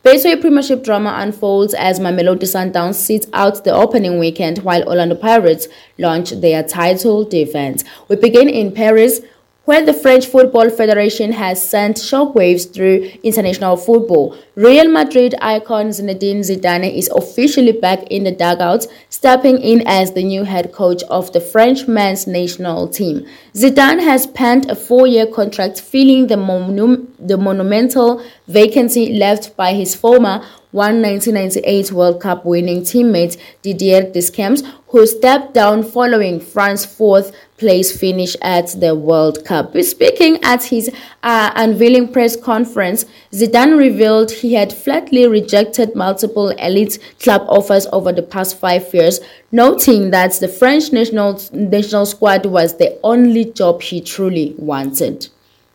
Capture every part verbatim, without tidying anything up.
Betway Premiership drama unfolds as Mamelodi Sundowns sits out the opening weekend while Orlando Pirates launch their title defense. We begin in Paris, where the French Football Federation has sent shockwaves through international football. Real Madrid icon Zinedine Zidane is officially back in the dugout, stepping in as the new head coach of the French men's national team. Zidane has penned a four-year contract, filling the, monu- the monumental vacancy left by his former nineteen ninety-eight World Cup winning teammate Didier Deschamps, who stepped down following France's fourth place finish at the World Cup. Speaking at his uh, unveiling press conference, Zidane revealed he had flatly rejected multiple elite club offers over the past five years, noting that the French national, national squad was the only job he truly wanted.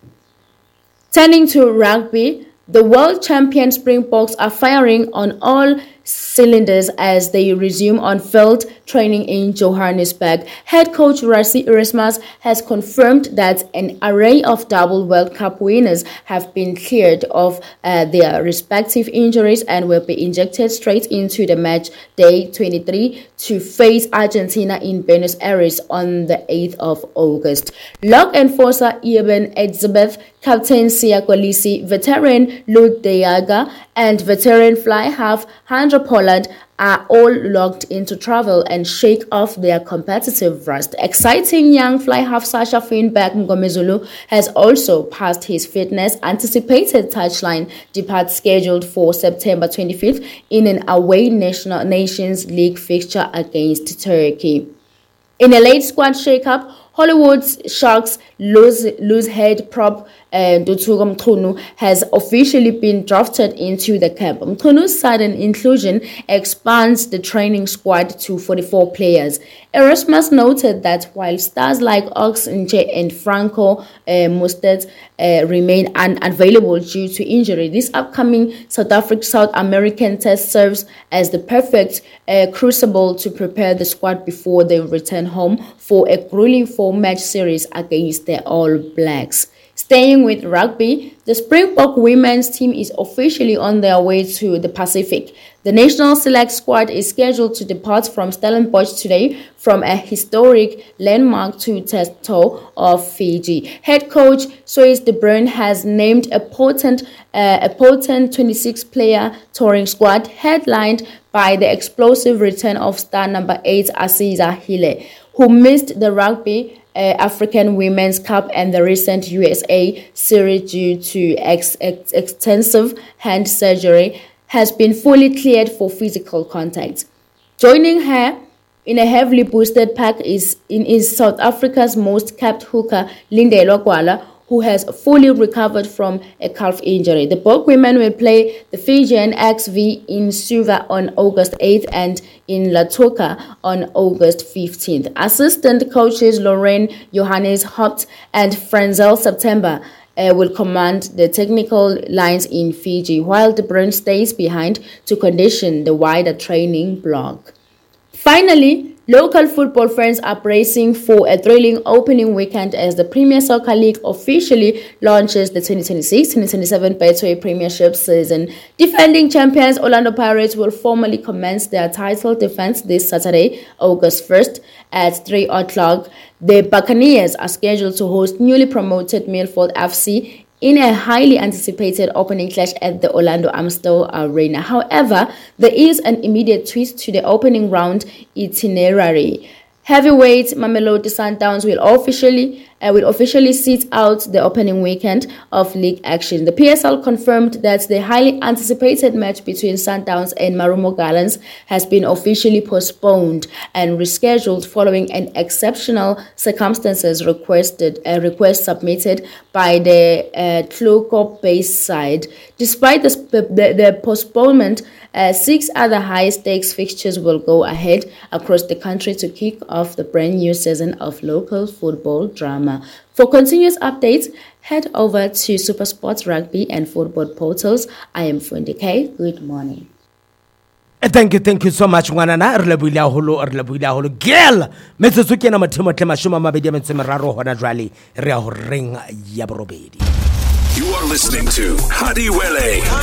Turning to rugby, the world champion Springboks are firing on all cylinders as they resume on-field training in Johannesburg. Head coach Rassie Erasmus has confirmed that an array of double World Cup winners have been cleared of uh, their respective injuries and will be injected straight into the match day twenty-three to face Argentina in Buenos Aires on the eighth of August. Lock enforcer Eben Etzebeth, captain Siya Kolisi, veteran Luke De Jager, and veteran fly half Handré Pollard are all locked into travel and shake off their competitive rust. Exciting young fly half Sasha Finback Mngomezulu has also passed his fitness anticipated touchline depart scheduled for September twenty-fifth in an away National Nations League fixture against Turkey. In a late squad shake-up, Hollywood's Sharks loose, loose head prop uh, Dutugo Mchunu has officially been drafted into the camp. Mchunu's sudden inclusion expands the training squad to forty-four players. Erasmus noted that while stars like Ox Nche and Franco uh, Mustard uh, remain unavailable due to injury, this upcoming South African South American test serves as the perfect uh, crucible to prepare the squad before they return home for a grueling four-match series against the All Blacks. Staying with rugby, the Springbok women's team is officially on their way to the Pacific. The national select squad is scheduled to depart from Stellenbosch today from a historic landmark to Testo of Fiji. Head coach Suze de Bruin has named a potent, uh, a potent twenty-six player touring squad headlined by the explosive return of star number eight Aziza Hile, who missed the Rugby Uh, African Women's Cup and the recent U S A series due to ex- ex- extensive hand surgery, has been fully cleared for physical contact. Joining her in a heavily boosted pack is in is South Africa's most capped hooker, Lindelo Gwala, who has fully recovered from a calf injury. The Bok women will play the Fijian X V in Suva on August eighth and in Latoka on August fifteenth. Assistant coaches Lorraine Johannes Hopt and Frenzel September uh, will command the technical lines in Fiji, while De Bruin stays behind to condition the wider training block. Finally, local football fans are bracing for a thrilling opening weekend as the Premier Soccer League officially launches the twenty twenty-six twenty twenty-seven Betway Premiership season. Defending champions Orlando Pirates will formally commence their title defense this Saturday, August first at three o'clock. The Buccaneers are scheduled to host newly promoted Milford F C in a highly anticipated opening clash at the Orlando Amstel Arena. However, there is an immediate twist to the opening round itinerary. Heavyweight Mamelodi Sundowns will officially uh, will officially sit out the opening weekend of league action. The P S L confirmed that the highly anticipated match between Sundowns and Marumo Gallants has been officially postponed and rescheduled following an exceptional circumstances requested uh, request submitted by the uh, Tlhoko-based side. Despite the, the, the postponement, Uh, six other high-stakes fixtures will go ahead across the country to kick off the brand new season of local football drama. For continuous updates, head over to SuperSports Rugby and Football portals. I am Fundi K. Good morning. Thank you, thank you so much, Wanana. Erlebuila holo, erlebuila holo. Girl, Metsuki na matimo tema shuma mabedi metsemeraro hona jwale re a ho ring ya borobedi. You are listening to Hadi Wele.